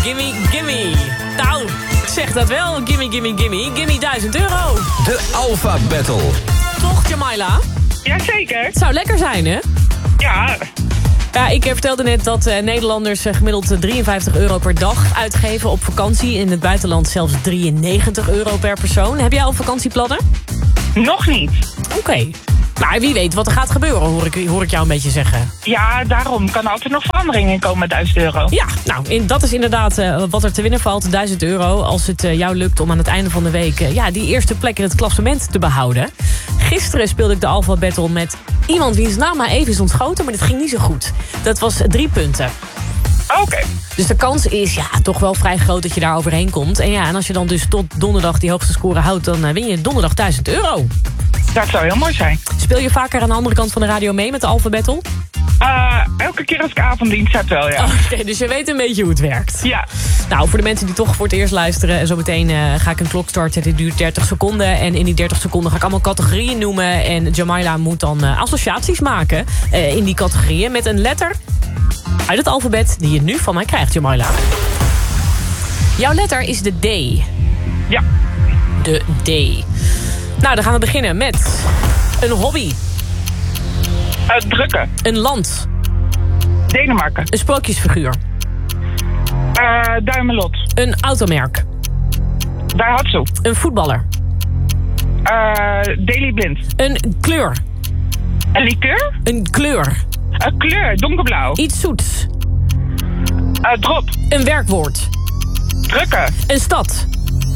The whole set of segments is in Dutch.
gimme, gimme. Nou, zeg dat wel. Gimme, gimme, gimme. Gimme €1000. De Alpha Battle. Toch, Jamaila? Jazeker. Het zou lekker zijn, hè? Ja. Ja, ik vertelde net dat Nederlanders gemiddeld €53 per dag uitgeven op vakantie. In het buitenland zelfs €93 per persoon. Heb jij al vakantieplannen? Nog niet. Oké. Maar wie weet wat er gaat gebeuren, hoor ik jou een beetje zeggen. Ja, daarom kan altijd nog veranderingen komen met €1000. Ja, nou, dat is inderdaad wat er te winnen valt, €1000. Als het jou lukt om aan het einde van de week die eerste plek in het klassement te behouden. Gisteren speelde ik de Alpha Battle met iemand wiens naam maar even is ontschoten, maar dat ging niet zo goed. Dat was 3 punten. Oké. Dus de kans is toch wel vrij groot dat je daar overheen komt. En als je dan dus tot donderdag die hoogste score houdt, dan win je donderdag €1000. Dat zou heel mooi zijn. Speel je vaker aan de andere kant van de radio mee met de Alpha Battle? Elke keer als ik avonddienst heb wel, ja. Oké, dus je weet een beetje hoe het werkt. Ja. Nou, voor de mensen die toch voor het eerst luisteren, en zo meteen ga ik een klok starten. Dit duurt 30 seconden. En in die 30 seconden ga ik allemaal categorieën noemen. En Jamaila moet dan associaties maken in die categorieën met een letter uit het alfabet die je nu van mij krijgt, Jamaila. Jouw letter is de D. Ja. De D. Nou, dan gaan we beginnen met een hobby. Drukken. Een land. Denemarken. Een sprookjesfiguur. Duimelot. Een automerk. Daihatsu. Een voetballer. Daily Blind. Een kleur. Een liqueur. Een kleur. Een kleur. Donkerblauw. Iets zoets. Drop. Een werkwoord. Drukken. Een stad.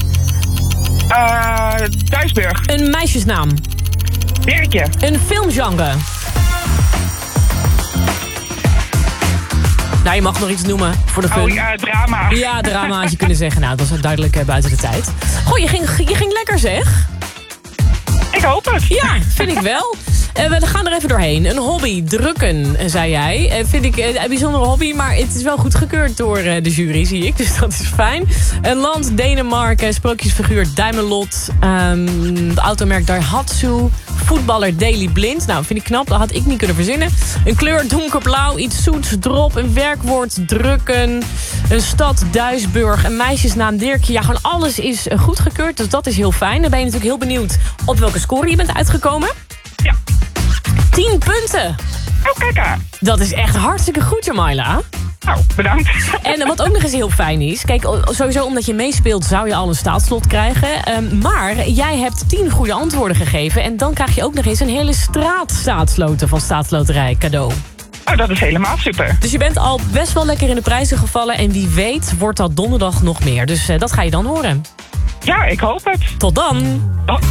Duisburg. Een meisjesnaam. Dirkje. Een filmgenre. Nou, je mag nog iets noemen voor de fun. Oh ja, drama. Ja, drama had je kunnen zeggen. Nou, dat was duidelijk buiten de tijd. Goh, je ging lekker, zeg. Ik hoop het. Ja, vind ik wel. We gaan er even doorheen. Een hobby, drukken, zei jij. Vind ik een bijzondere hobby, maar het is wel goedgekeurd door de jury, zie ik. Dus dat is fijn. Een land, Denemarken, sprookjesfiguur Duimelot, automerk Daihatsu, voetballer Daily Blind. Nou, vind ik knap, dat had ik niet kunnen verzinnen. Een kleur, donkerblauw, iets zoets, drop, een werkwoord, drukken, een stad, Duisburg, een meisjesnaam, Dirkje. Ja, gewoon alles is goedgekeurd, dus dat is heel fijn. Dan ben je natuurlijk heel benieuwd op welke score je bent uitgekomen. Ja. 10 punten. Oh, kijk aan. Dat is echt hartstikke goed, Jamaila. Nou, bedankt. En wat ook nog eens heel fijn is, kijk, sowieso omdat je meespeelt zou je al een staatslot krijgen. Maar jij hebt 10 goede antwoorden gegeven. En dan krijg je ook nog eens een hele straat staatsloten van Staatsloterij cadeau. Oh, dat is helemaal super. Dus je bent al best wel lekker in de prijzen gevallen. En wie weet wordt dat donderdag nog meer. Dus dat ga je dan horen. Ja, ik hoop het. Tot dan. Oh.